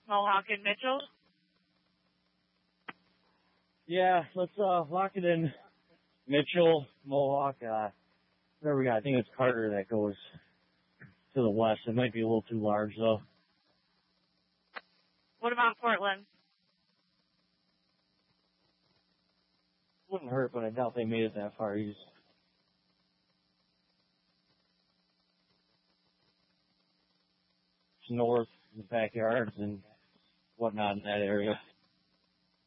Mohawk and Mitchell? Yeah, let's lock it in. Mitchell, Mohawk, where we got? I think it's Carter that goes to the west. It might be a little too large, though. What about Portland? Wouldn't hurt, but I doubt they made it that far east. It's north, the backyards and whatnot in that area.